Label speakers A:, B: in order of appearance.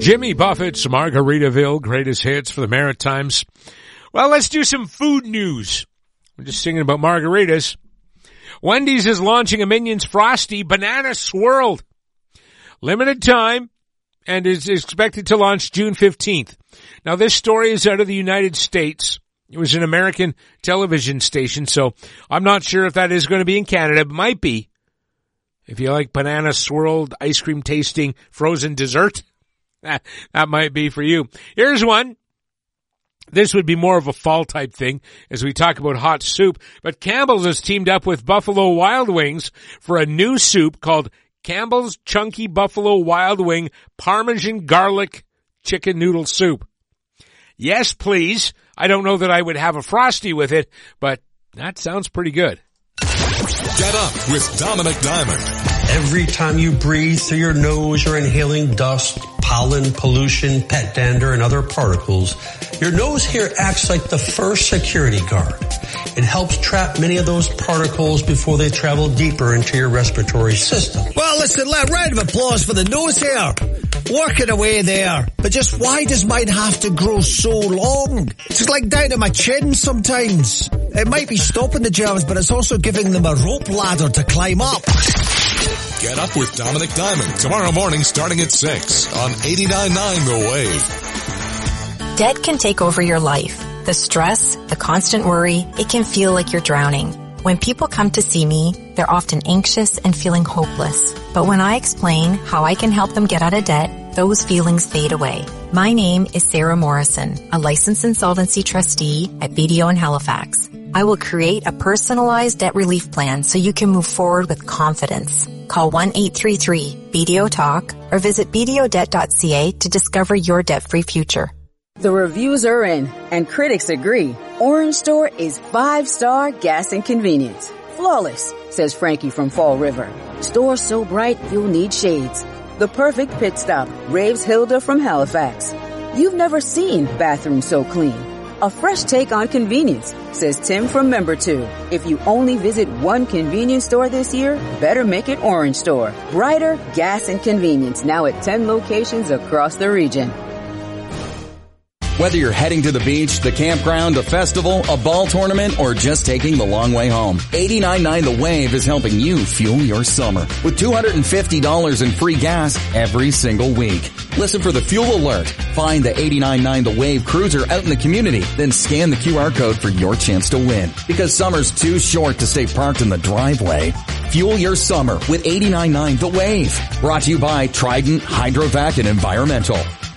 A: Jimmy Buffett's Margaritaville, greatest hits for the Maritimes. Well, let's do some food news. We're just singing about margaritas. Wendy's is launching a Minions Frosty Banana Swirled. Limited time and is expected to launch June 15th. Now, this story is out of the United States. It was an American television station, so I'm not sure if that is going to be in Canada. It might be. If you like banana swirled ice cream tasting frozen dessert, that might be for you. Here's one. This would be more of a fall type thing as we talk about hot soup, but Campbell's has teamed up with Buffalo Wild Wings for a new soup called Campbell's Chunky Buffalo Wild Wing Parmesan Garlic Chicken Noodle Soup. Yes, please. I don't know that I would have a Frosty with it, but that sounds pretty good.
B: Get up with Dominic Diamond.
C: Every time you breathe through your nose, you're inhaling dust, pollen, pollution, pet dander, and other particles. Your nose here acts like the first security guard. It helps trap many of those particles before they travel deeper into your respiratory system.
D: Well, listen, round of applause for the nose hair. Working away there. But just why does mine have to grow so long? It's like down to my chin sometimes. It might be stopping the germs, but it's also giving them a rope ladder to climb up.
B: Get up with Dominic Diamond tomorrow morning starting at 6 on 89.9 The Wave.
E: Debt can take over your life. The stress, the constant worry, it can feel like you're drowning. When people come to see me, they're often anxious and feeling hopeless. But when I explain how I can help them get out of debt, those feelings fade away. My name is Sarah Morrison, a licensed insolvency trustee at BDO in Halifax. I will create a personalized debt relief plan so you can move forward with confidence. Call 1-833-BDO-TALK or visit bdodebt.ca to discover your debt-free future.
F: The reviews are in, and critics agree. Orange Store is 5-star gas and convenience. Flawless, says Frankie from Fall River. Store so bright you'll need shades. The perfect pit stop, raves Hilda from Halifax. You've never seen bathrooms so clean. A fresh take on convenience, says Tim from Member 2. If you only visit one convenience store this year, better make it Orange Store. Brighter gas and convenience now at 10 locations across the region.
G: Whether you're heading to the beach, the campground, a festival, a ball tournament, or just taking the long way home, 89.9 The Wave is helping you fuel your summer with $250 in free gas every single week. Listen for the fuel alert. Find the 89.9 The Wave cruiser out in the community, then scan the QR code for your chance to win. Because summer's too short to stay parked in the driveway. Fuel your summer with 89.9 The Wave. Brought to you by Trident, Hydrovac, and Environmental.